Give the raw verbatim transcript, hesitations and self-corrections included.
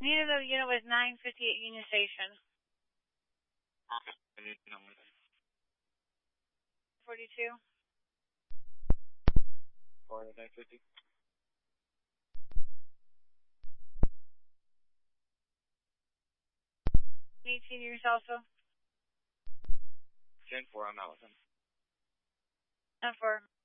Unit of unit was nine fifty-eight Union Station. Okay. I need to know what it is. forty-two. Or nine fifty. eighteen years also. ten four, I'm out with him. And for